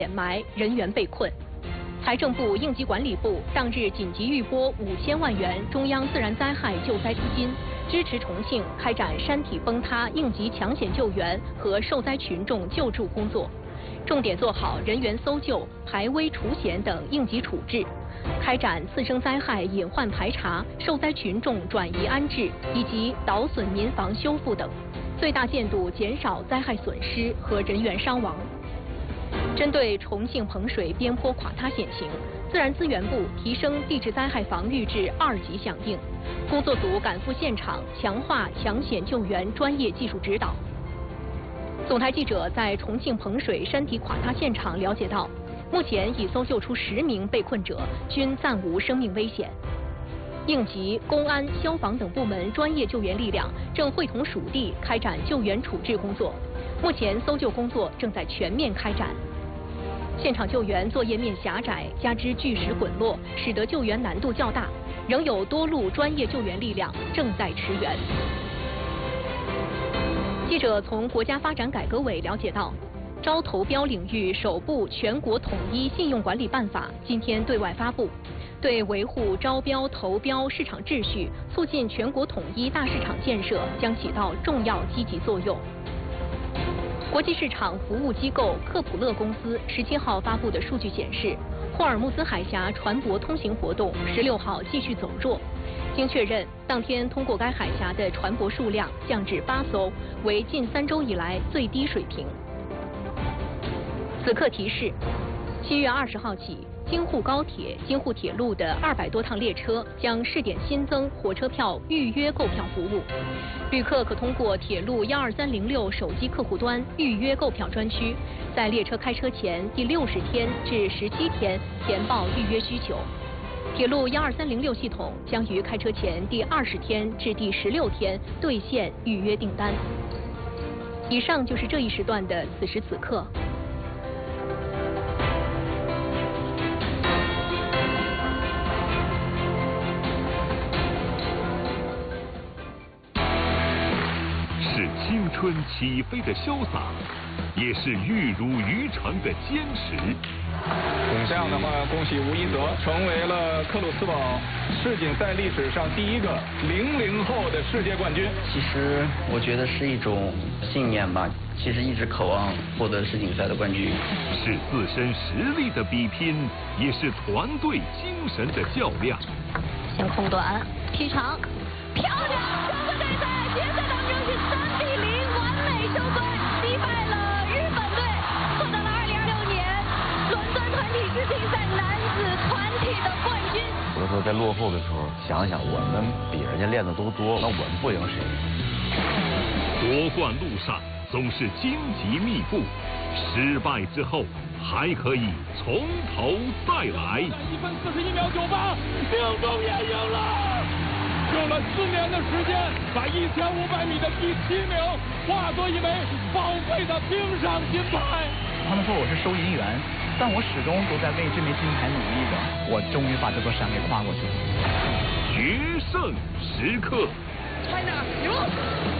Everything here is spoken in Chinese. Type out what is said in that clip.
掩埋，人员被困。财政部、应急管理部当日紧急预拨5000万元中央自然灾害救灾基金，支持重庆开展山体崩塌应急抢险救援和受灾群众救助工作，重点做好人员搜救、排危除险等应急处置，开展次生灾害隐患排查、受灾群众转移安置以及倒损民房修复等，最大限度减少灾害损失和人员伤亡。针对重庆彭水边坡垮塌险情，自然资源部提升地质灾害防御至2级响应，工作组赶赴现场，强化抢险救援专业技术指导。总台记者在重庆彭水山体垮塌现场了解到，目前已搜救出10名被困者，均暂无生命危险。应急、公安、消防等部门专业救援力量正会同属地开展救援处置工作，目前搜救工作正在全面开展。现场救援作业面狭窄，加之巨石滚落，使得救援难度较大，仍有多路专业救援力量正在驰援。记者从国家发展改革委了解到，招投标领域首部全国统一信用管理办法今天对外发布，对维护招标投标市场秩序、促进全国统一大市场建设将起到重要积极作用。国际市场服务机构科普勒公司17号发布的数据显示，霍尔木兹海峡船舶通行活动16号继续走弱。经确认，当天通过该海峡的船舶数量降至8艘，为近3周以来最低水平。此刻提示，7月20号起，京沪高铁、京沪铁路的200多趟列车将试点新增火车票预约购票服务。旅客可通过铁路12306手机客户端预约购票专区，在列车开车前第60天至17天填报预约需求。铁路12306系统将于开车前第20天至第16天兑现预约订单。以上就是这一时段的此时此刻。 是青春起飞的潇洒，也是玉汝于成的坚持。 这样的话，恭喜吴一泽成为了克鲁斯堡世锦赛历史上第一个00后的世界冠军。 其实我觉得是一种信念吧，其实一直渴望获得世锦赛的冠军。 是自身实力的比拼，也是团队精神的较量。 先空短，劈长，漂亮！整个对赛决赛当中是3比0完美收官，击败了日本队，获得了2026年伦敦团体世锦赛男子团体的冠军。 有的时候在落后的时候，想想我们比人家练的都多，那我们不赢谁？ 夺冠路上总是荆棘密布，失败之后还可以从头再来。 1分41秒98，命中也赢了。用了4年的时间，把1500米的第7名化作一枚宝贵的冰上金牌。 他们说我是收银员，但我始终都在为这枚金牌努力着。我终于把这座山给跨过去了。 决胜时刻。 China 赢了。